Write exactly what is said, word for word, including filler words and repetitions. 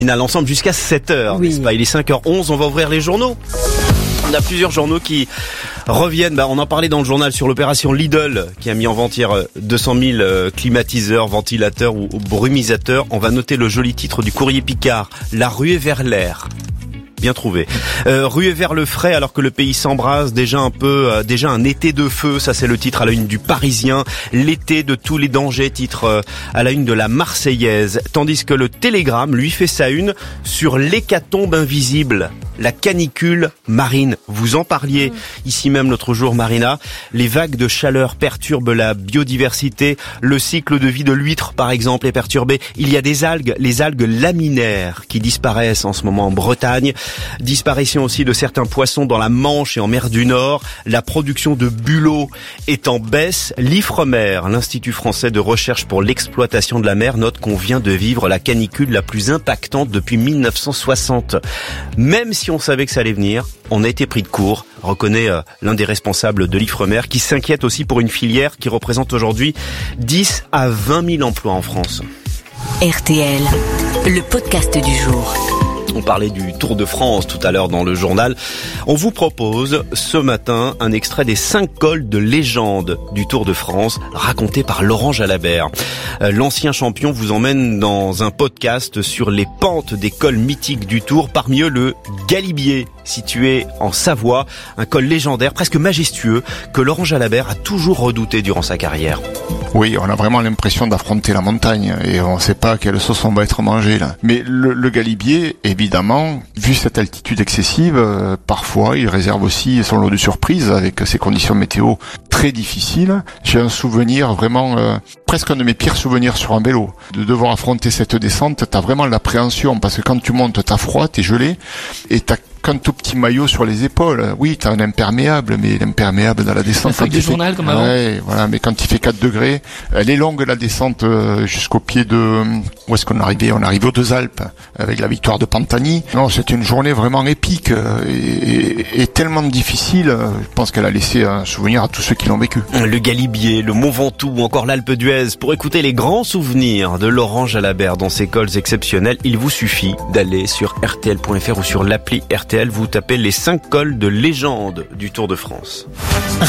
L'ensemble jusqu'à sept heures, oui. n'est-ce pas? Il est cinq heures onze, on va ouvrir les journaux. On a plusieurs journaux qui reviennent. Bah, on en parlait dans le journal sur l'opération Lidl qui a mis en vente hier deux cent mille climatiseurs, ventilateurs ou, ou brumisateurs. On va noter le joli titre du Courrier Picard, La ruée vers l'air. Bien trouvé. Euh, ruée vers le frais alors que le pays s'embrase, déjà un peu, euh, déjà un été de feu, ça c'est le titre à la une du Parisien. L'été de tous les dangers, titre euh, à la une de la Marseillaise. Tandis que le Télégramme, lui, fait sa une sur l'hécatombe invisible, la canicule marine. Vous en parliez mmh. ici même l'autre jour, Marina. Les vagues de chaleur perturbent la biodiversité. Le cycle de vie de l'huître, par exemple, est perturbé. Il y a des algues, les algues laminaires qui disparaissent en ce moment en Bretagne. Disparition aussi de certains poissons dans la Manche et en mer du Nord. La production de bulots est en baisse. L'Ifremer, l'Institut français de recherche pour l'exploitation de la mer, note qu'on vient de vivre la canicule la plus impactante depuis mille neuf cent soixante. Même si on savait que ça allait venir, on a été pris de court, reconnaît euh, l'un des responsables de l'Ifremer, qui s'inquiète aussi pour une filière qui représente aujourd'hui dix à vingt mille emplois en France. R T L, le podcast du jour. On parlait du Tour de France tout à l'heure dans le journal. On vous propose ce matin un extrait des cinq cols de légende du Tour de France raconté par Laurent Jalabert. L'ancien champion vous emmène dans un podcast sur les pentes des cols mythiques du Tour, parmi eux le Galibier, situé en Savoie, un col légendaire, presque majestueux, que Laurent Jalabert a toujours redouté durant sa carrière. Oui, on a vraiment l'impression d'affronter la montagne et on ne sait pas quelle sauce on va être mangé là. Mais le, le Galibier, évidemment, vu cette altitude excessive, euh, parfois il réserve aussi son lot de surprises avec ces conditions météo très difficiles. J'ai un souvenir vraiment, euh, presque un de mes pires souvenirs sur un vélo. De devoir affronter cette descente, t'as vraiment l'appréhension parce que quand tu montes, t'as froid, t'es gelé et t'as qu'un tout petit maillot sur les épaules. Oui, t'as un imperméable, mais l'imperméable dans la descente... La feuille de journal, comme avant. Ouais, voilà, mais quand il fait quatre degrés, elle est longue la descente euh, jusqu'au pied de... Où est-ce qu'on arrivait? On arrive aux Deux Alpes, avec la victoire de Pantani. Non, c'était une journée vraiment épique euh, et, et, et tellement difficile. Euh, je pense qu'elle a laissé un souvenir à tous ceux qui l'ont vécu. Le Galibier, le Mont Ventoux ou encore l'Alpe d'Huez. Pour écouter les grands souvenirs de Laurent Jalabert dans ses cols exceptionnels, il vous suffit d'aller sur R T L point F R ou sur l'appli R T L. Vous tapez les cinq cols de légende du Tour de France.